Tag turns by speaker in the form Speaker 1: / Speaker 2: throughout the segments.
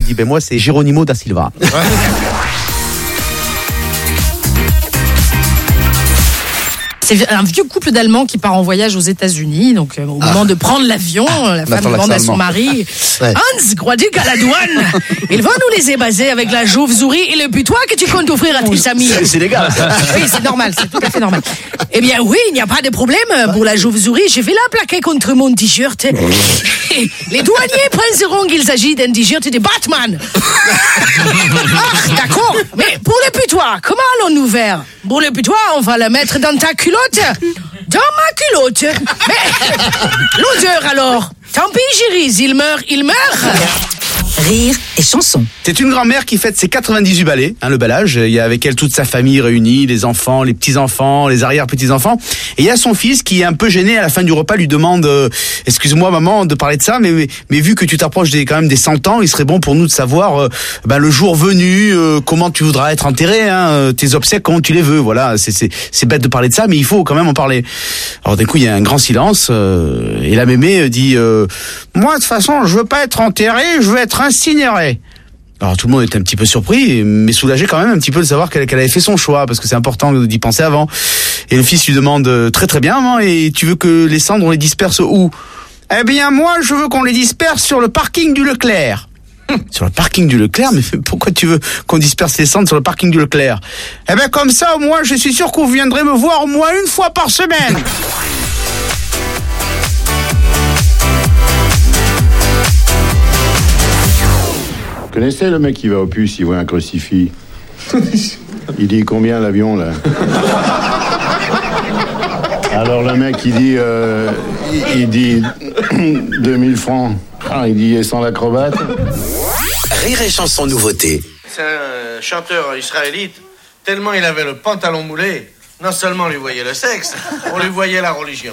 Speaker 1: dit ben moi c'est Geronimo da Silva.
Speaker 2: C'est un vieux couple d'Allemands qui part en voyage aux États-Unis. Donc, au moment de prendre l'avion, la femme demande à son mari Hans, crois-tu qu'à la douane, ils vont nous laisser baser avec la chauve-souris et le putois que tu comptes offrir à tes amis.
Speaker 1: C'est légal.
Speaker 2: Oui, c'est normal, c'est tout à fait normal. Eh bien, oui, il n'y a pas de problème. Pour la chauve-souris, je vais la plaquer contre mon t-shirt. Les douaniers penseront qu'il s'agit d'un t-shirt de Batman. D'accord. Mais pour le putois, comment allons-nous faire? Pour le putois, on va le mettre dans ta culotte. Dans ma culotte. Mais l'odeur alors? Tant pis, Géris, il meurt.
Speaker 3: Rire et chanson.
Speaker 1: C'est une grand-mère qui fête ses 98 balais, le bel âge. Il y a avec elle toute sa famille réunie, les enfants, les petits-enfants, les arrière-petits-enfants. Et il y a son fils qui est un peu gêné à la fin du repas, lui demande excuse-moi maman de parler de ça, mais vu que tu t'approches quand même des 100 ans, il serait bon pour nous de savoir le jour venu, comment tu voudras être enterré, tes obsèques, comment tu les veux. Voilà, c'est bête de parler de ça, mais il faut quand même en parler. Alors d'un coup, il y a un grand silence et la mémé dit moi de toute façon, je veux pas être enterré, je veux être incinéré. Alors tout le monde était un petit peu surpris, mais soulagé quand même un petit peu de savoir qu'elle avait fait son choix, parce que c'est important d'y penser avant. Et le fils lui demande très très bien, maman, et tu veux que les cendres on les disperse où? Eh bien moi je veux qu'on les disperse sur le parking du Leclerc. Sur le parking du Leclerc? Mais pourquoi tu veux qu'on disperse les cendres sur le parking du Leclerc? Eh bien comme ça au moins je suis sûr que vous viendrez me voir au moins une fois par semaine.
Speaker 4: Vous connaissez le mec qui va au puce, il voit un crucifix. Il dit combien l'avion là? Alors le mec il dit 2000 francs. Ah, il dit et sans l'acrobate.
Speaker 5: Rire et chanson nouveauté.
Speaker 6: C'est un chanteur israélite. Tellement il avait le pantalon moulé, non seulement on lui voyait le sexe, on lui voyait la religion.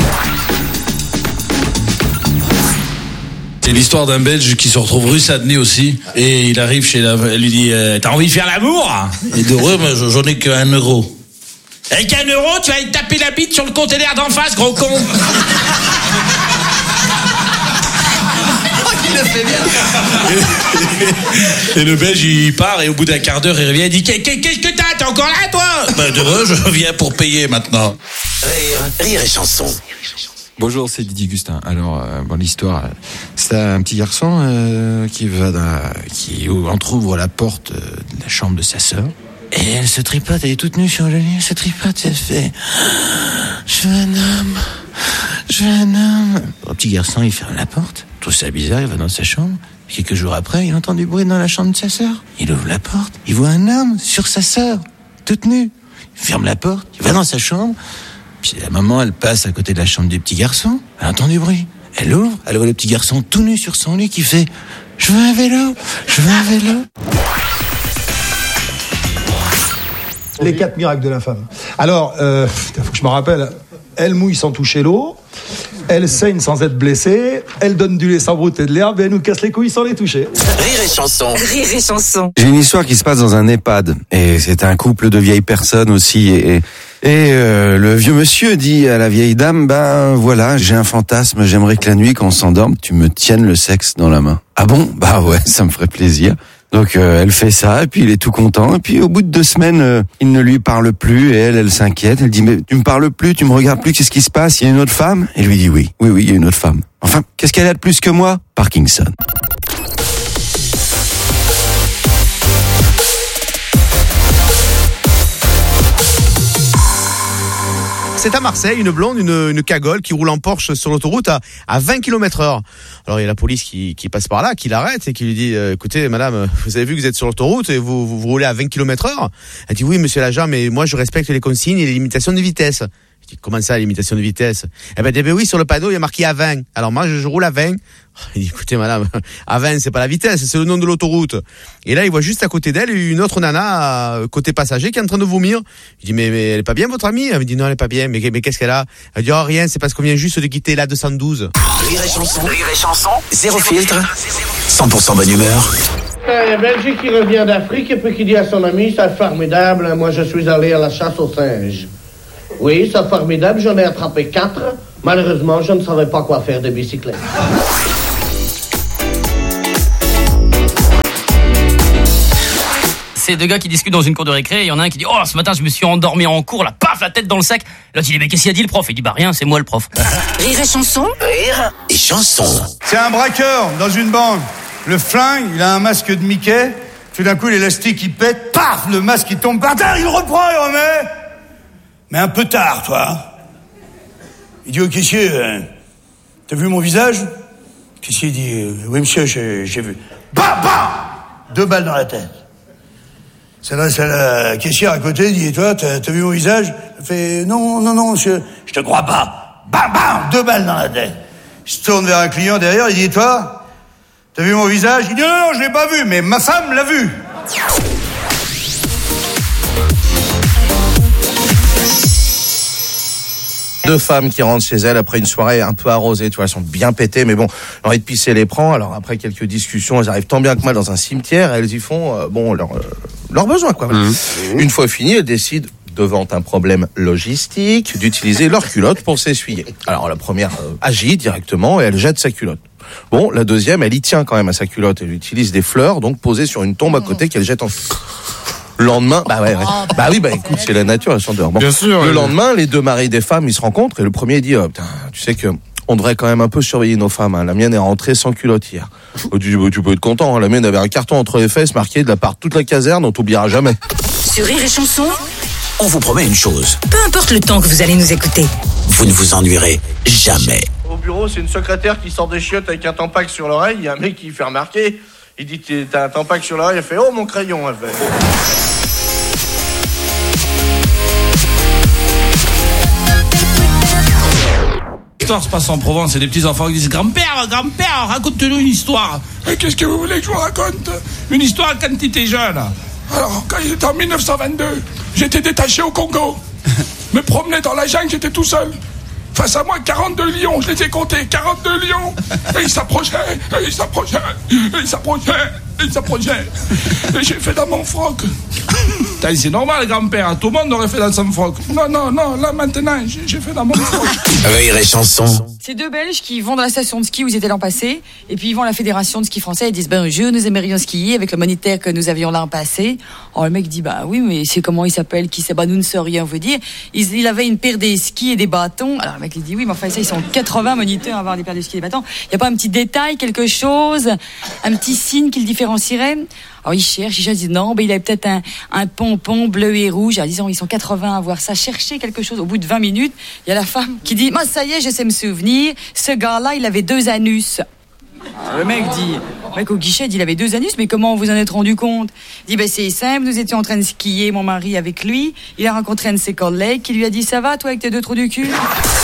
Speaker 7: C'est l'histoire d'un Belge qui se retrouve rue Sadenay aussi. Et il arrive chez elle lui dit t'as envie de faire l'amour? Il dit ouais, mais j'en ai que 1 euro. Avec 1 euro, tu vas te taper la bite sur le conteneur d'en face, gros con.
Speaker 5: Il le fait bien.
Speaker 7: Et le Belge il part et au bout d'un quart d'heure il revient et dit qu'est-ce que t'as? T'es encore là toi? Je viens pour payer maintenant.
Speaker 5: Rire et chanson.
Speaker 8: Bonjour, c'est Didier Gustin. Alors, l'histoire, c'est un petit garçon qui entrouvre la porte de la chambre de sa sœur. Et elle se tripote, elle est toute nue sur le lit, elle se tripote, elle fait « Je veux un homme ». Le petit garçon, il ferme la porte, il trouve ça bizarre, il va dans sa chambre. Quelques jours après, il entend du bruit dans la chambre de sa sœur. Il ouvre la porte, il voit un homme sur sa sœur, toute nue. Il ferme la porte, il va dans sa chambre. Puis la maman, elle passe à côté de la chambre du petit garçon, elle entend du bruit. Elle ouvre, elle voit le petit garçon tout nu sur son lit qui fait « Je veux un vélo, je veux un vélo ».
Speaker 9: Les 4 miracles de la femme. Alors, faut que je me rappelle, elle mouille sans toucher l'eau, elle saigne sans être blessée, elle donne du lait sans brouter de l'herbe et elle nous casse les couilles sans les toucher.
Speaker 5: Rire et chanson.
Speaker 3: Rire et chanson.
Speaker 8: J'ai une histoire qui se passe dans un EHPAD et c'est un couple de vieilles personnes aussi et le vieux monsieur dit à la vieille dame voilà, j'ai un fantasme, j'aimerais que la nuit quand on s'endorme, tu me tiennes le sexe dans la main. Ah bon? Bah ouais, ça me ferait plaisir. Donc elle fait ça et puis il est tout content et puis au bout de 2 semaines il ne lui parle plus et elle s'inquiète, elle dit mais tu me parles plus, tu me regardes plus, qu'est-ce qui se passe? Il y a une autre femme? Et lui dit oui, il y a une autre femme. Enfin, qu'est-ce qu'elle a de plus que moi? Parkinson.
Speaker 1: C'est à Marseille, une blonde, une cagole qui roule en Porsche sur l'autoroute à 20 km/h. Alors il y a la police qui passe par là, qui l'arrête et qui lui dit écoutez madame, vous avez vu que vous êtes sur l'autoroute et vous roulez à 20 km/h? Elle dit oui monsieur l'agent, mais moi je respecte les consignes et les limitations de vitesse. Je dis comment ça, limitation de vitesse? Eh ben oui, sur le panneau il y a marqué à 20. Alors moi je roule à 20. Il dit écoutez madame, à 20 c'est pas la vitesse, c'est le nom de l'autoroute. Et là il voit juste à côté d'elle une autre nana côté passager qui est en train de vomir. Il dit mais elle est pas bien votre amie? Elle me dit non elle est pas bien. Mais qu'est-ce qu'elle a? Elle dit oh rien, c'est parce qu'on vient juste de quitter la 212.
Speaker 5: Rire et chanson. Zéro filtre. 100% bonne humeur.
Speaker 6: Belgique qui revient d'Afrique et puis qui dit à son ami c'est formidable, moi je suis allé à la chasse aux singes. Oui, c'est formidable, j'en ai attrapé 4. Malheureusement, je ne savais pas quoi faire des bicyclettes.
Speaker 10: c'est deux gars qui discutent dans une cour de récré. Il y en a un qui dit, oh, ce matin, je me suis endormi en cours, là, paf, la tête dans le sac. L'autre, il dit, mais qu'est-ce qu'il a dit le prof? Il dit, bah rien, c'est moi le prof.
Speaker 3: Rire et chanson.
Speaker 5: Rire et chanson.
Speaker 11: C'est un braqueur dans une banque. Le flingue, il a un masque de Mickey. Tout d'un coup, l'élastique, il pète. Paf, le masque, il tombe par terre. Il reprend, il remet. Mais un peu tard, toi. Il dit au caissier, t'as vu mon visage? Le caissier dit, oui, monsieur, j'ai vu. Bam, bam! 2 balles dans la tête. S'adresse à la caissière à côté, dit, et toi, t'as vu mon visage? Elle fait, non, monsieur, je te crois pas. Bam, bam! 2 balles dans la tête. Il se tourne vers un client derrière, il dit, et toi, t'as vu mon visage? Il dit, non, je l'ai pas vu, mais ma femme l'a vu.
Speaker 12: Deux femmes qui rentrent chez elles après une soirée un peu arrosée, tu vois, elles sont bien pétées, mais bon, l'envie de pisser les prend. Alors après quelques discussions, elles arrivent tant bien que mal dans un cimetière, et elles y font leurs besoins, quoi. Une fois fini, elles décident, devant un problème logistique, d'utiliser leur culotte pour s'essuyer. Alors la première agit directement et elle jette sa culotte. Bon, la deuxième, elle y tient quand même à sa culotte. Elle utilise des fleurs, donc posées sur une tombe à côté qu'elle jette en... Le lendemain, écoute, c'est la nature, elle s'endort. Bon, bien sûr. Le lendemain, les deux maris des femmes, ils se rencontrent et le premier dit, putain, tu sais que on devrait quand même un peu surveiller nos femmes. Hein. La mienne est rentrée sans culotte hier. Tu peux être content. Hein. La mienne avait un carton entre les fesses marqué de la part de toute la caserne, on t'oubliera jamais.
Speaker 3: Sur Rire et Chanson,
Speaker 5: on vous promet une chose.
Speaker 3: Peu importe le temps que vous allez nous écouter,
Speaker 5: vous ne vous ennuierez jamais.
Speaker 6: Au bureau, c'est une secrétaire qui sort des chiottes avec un tampac sur l'oreille. Il y a un mec qui fait remarquer. Il dit, t'as un tampac sur l'oreille. Elle fait, oh, mon crayon. Elle fait...
Speaker 7: L'histoire se passe en Provence, c'est des petits enfants qui disent, grand-père, raconte-nous une histoire.
Speaker 13: Et qu'est-ce que vous voulez que je vous raconte?
Speaker 7: Une histoire quand tu étais jeune.
Speaker 13: Alors, quand il était en 1922, j'étais détaché au Congo. Me promenais dans la jungle, j'étais tout seul. Face à moi, 42 lions, je les ai comptés, 42 lions. Et ils s'approchaient. Et j'ai fait dans mon froc.
Speaker 7: C'est normal, grand-père, tout le monde aurait fait dans son froc.
Speaker 13: Non, là maintenant, j'ai fait dans mon froc.
Speaker 5: Rire et chanson.
Speaker 2: C'est deux Belges qui vont dans la station de ski où ils étaient l'an passé, et puis ils vont à la fédération de ski français et disent, bonjour, nous aimerions skier avec le moniteur que nous avions l'an passé. Alors le mec dit, oui, mais c'est comment il s'appelle, qui sait, nous ne saurions vous dire. Il avait une paire de skis et des bâtons. Alors le mec il dit, oui, mais enfin ça, ils sont 80 moniteurs à avoir des paires de skis et des bâtons. Il n'y a pas un petit détail, quelque chose, un petit signe qui le différencierait? Alors il cherche, il dit non, il avait peut-être un pompon bleu et rouge. Alors disons, ils sont 80 à voir ça, chercher quelque chose. Au bout de 20 minutes, il y a la femme qui dit, ça y est, je sais me souvenir, ce gars-là, il avait 2 anus. Alors, le mec au guichet dit, il avait 2 anus, mais comment vous en êtes rendu compte? Il dit, c'est simple, nous étions en train de skier, mon mari avec lui, il a rencontré un de ses collègues qui lui a dit, ça va toi avec tes 2 trous du cul?